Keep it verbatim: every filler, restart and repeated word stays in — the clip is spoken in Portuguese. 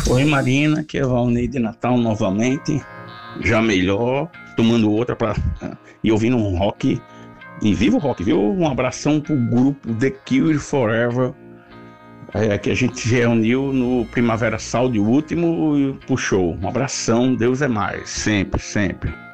Oi Marina, que é o Valnei de Natal novamente, já melhor, tomando outra pra, e ouvindo um rock, e viva o rock, viu? Um abração pro grupo The Cure Forever, é, que a gente se reuniu no Primavera Sound último e pro show. Um abração, Deus é mais, sempre, sempre.